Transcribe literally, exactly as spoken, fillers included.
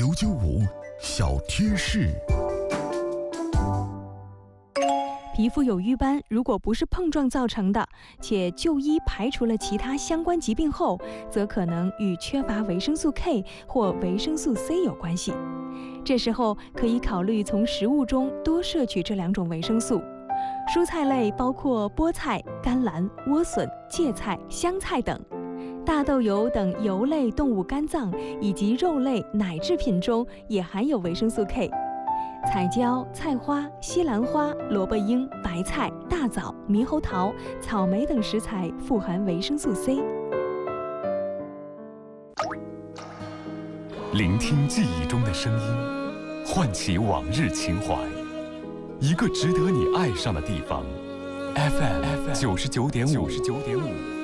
九九五小贴士。 皮肤有瘀斑，如果不是碰撞造成的，且就医排除了其他相关疾病后，则可能与缺乏维生素 K 或维生素 C 有关系。这时候可以考虑从食物中多摄取这两种维生素。蔬菜类包括菠菜、甘蓝、莴笋、芥菜、香菜等。大豆油等油类动物肝脏以及肉类奶制品中也含有维生素 K。彩椒、菜花、西兰花、萝卜缨、白菜、大枣、猕猴桃、草莓等食材富含维生素 C。 聆听记忆中的声音，唤起往日情怀，一个值得你爱上的地方。F M 九十九点五。